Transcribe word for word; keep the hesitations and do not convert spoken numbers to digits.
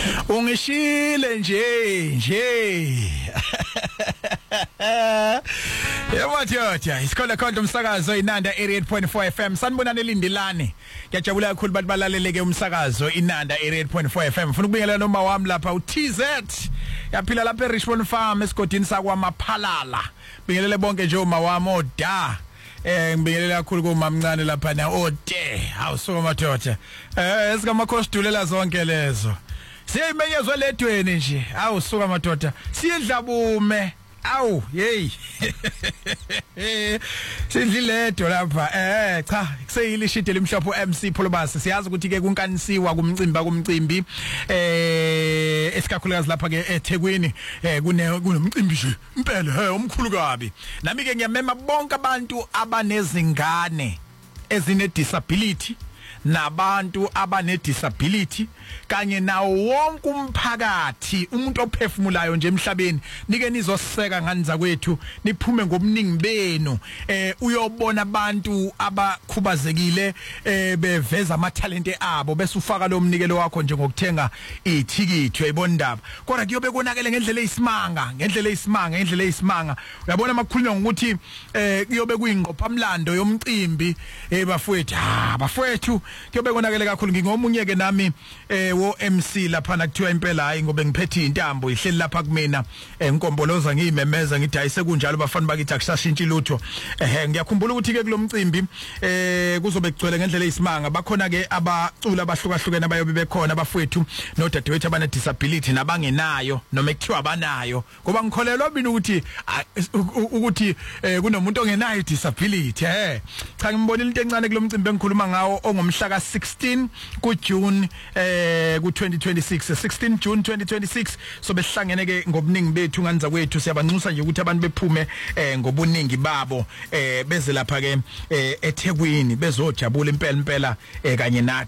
Ungishile nje nje. Yebo tjotja, isikole khonto umsakazo Inanda eighty-eight point four F M. Sanibonani Lindilani. Ngiyajabula kakhulu bathi balaleleke umsakazo Inanda eighty-eight point four F M. Ufuna ukubingelela noma wami lapha u T Z. Yaphila lapha eRichmond Farm esigodini sakwaMaphalala. Bingelele bonke nje uma wami oda. Eh ngibingelela kakhulu komamncane lapha na ode. Awusuka madoda. Eh esikamakhostulela zonke lezo. Siyimenyezwe ledweni nje. Awusuka madoda. Siyidla bume. Awu hey. Sidliledo lapha eh cha kuseyilishide limhlophe M C Pholobasi siyazi ukuthi ke kunkanisiwa kumcimba kumcimbi eh esikakhulukazi lapha ke eThekwini eh kune kunomcimbi nje impela hey omkhulu kabi nami ke ngiyamema bonke abantu abanezingane ezine disability nabantu abane disability kanye nawo wonke umphakathi umuntu ophefumulayo nje emhlabeni nike nizoseka ngani zakwethu niphume ngomningi benu eh uyobona abantu abakhubazekile eh beveza ama talent abo bese ufaka lo mnikelo wakho nje ngokuthenga ithikithi uyibondaba kodwa kuyobe konakele ngendlela eyisimanga ngendlela eyisimanga ngendlela eyisimanga uyabona makukhulunywa ngokuthi eh kuyobe kuyingqophamlando yomcimbi eh bafowethu ah bafowethu kuyobe konakele kakhulu ngingomunye ke nami eh wo M C lapha nakuthiwa impela hayi ngobe ngiphethe intambo ihleli lapha kumina enkomboloza ngiyimemeza ngithi ayise kunjalo bafana bakithi akusashintsha lutho eh ngiyakhumbula ukuthi ke kulomcimbi eh kuzobe kugcwele ngendlela eyisimanga bakhona ke abacula abahlukahlukene abayobe bekhona abafowethu nodadewethu abane disability nabangenayo noma ekuthiwa abanayo ngoba ngikholelwa mina ukuthi ukuthi kunomuntu ongenayo disability eh cha ngimbonile into encane kulomcimbi engikhuluma ngawo ongomhla ka sixteen ku June eh ku twenty twenty-six sixteen June twenty twenty-six so besihlangene ke ngobuningi bethu nganza kwethu siyabanxusa nje ukuthi abantu bephume eh ngobuningi babo eh beze lapha ke eThekwini bezojabula impela impela kanye nathi